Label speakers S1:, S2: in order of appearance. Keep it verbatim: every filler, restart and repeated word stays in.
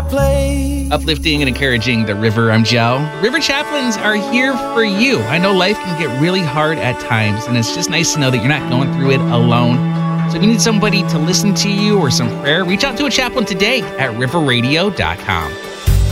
S1: place.
S2: Uplifting and encouraging the river, I'm Joe. River chaplains are here for you. I know life can get really hard at times, and it's just nice to know that you're not going through it alone. So if you need somebody to listen to you or some prayer, reach out to a chaplain today at river radio dot com.